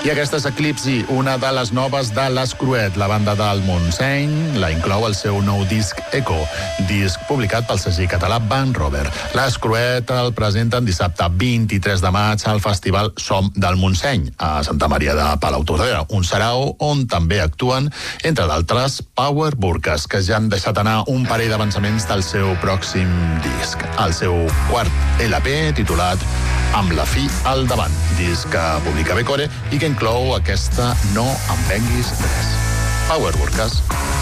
I aquesta és Eclipsi, una de les noves de l'Escruet. La banda del Montseny la inclou al seu nou disc Eco, disc publicat pel segell català Band Rover. L'Escruet el presenten dissabte 23 de maig al Festival Som del Montseny, a Santa Maria de Palautordera, un sarau on també actuen, entre d'altres, Power Burkas, que ja han deixat anar un parell d'avançaments del seu pròxim disc. El seu quart LP, titulat Amb la fi al davant, disc que publica Becore i que inclou aquesta No em venguis res. Power Burkas.